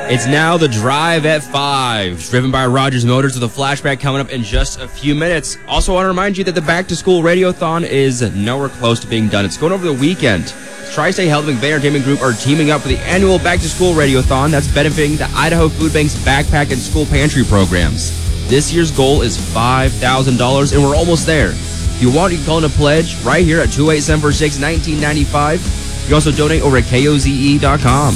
It's now the Drive at 5, driven by Rogers Motors with a flashback coming up in just a few minutes. Also, I want to remind you that the Back to School Radiothon is nowhere close to being done. It's going over the weekend. Tri-State Health and McVeigh Entertainment Group are teaming up for the annual Back to School Radiothon that's benefiting the Idaho Food Bank's backpack and school pantry programs. This year's goal is $5,000, and we're almost there. If you want, you can call in a pledge right here at 28746-1995. You can also donate over at KOZE.com.